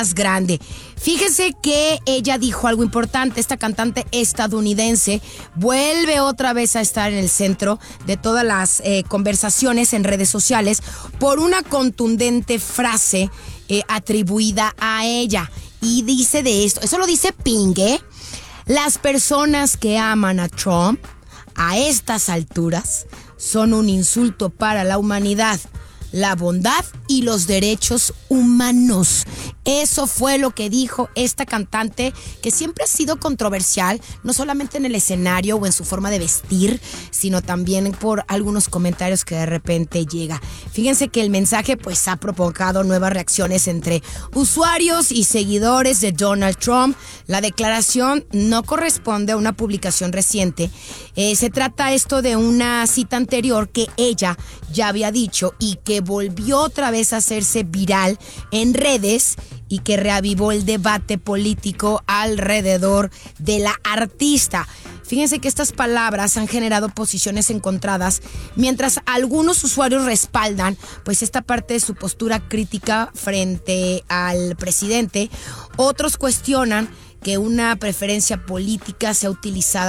más grande. Fíjese que ella dijo algo importante. Esta cantante estadounidense vuelve otra vez a estar en el centro de todas las conversaciones en redes sociales por una contundente frase atribuida a ella. Y dice de esto, eso lo dice Pink, las personas que aman a Trump a estas alturas son un insulto para la humanidad, la bondad y los derechos humanos. Eso fue lo que dijo esta cantante, que siempre ha sido controversial, no solamente en el escenario o en su forma de vestir, sino también por algunos comentarios que de repente llega. Fíjense que el mensaje pues ha provocado nuevas reacciones entre usuarios y seguidores de Donald Trump. La declaración no corresponde a una publicación reciente. Se trata esto de una cita anterior que ella ya había dicho y que volvió otra vez a hacerse viral en redes y que reavivó el debate político alrededor de la artista. Fíjense que estas palabras han generado posiciones encontradas, mientras algunos usuarios respaldan pues esta parte de su postura crítica frente al presidente. Otros cuestionan que una preferencia política sea utilizada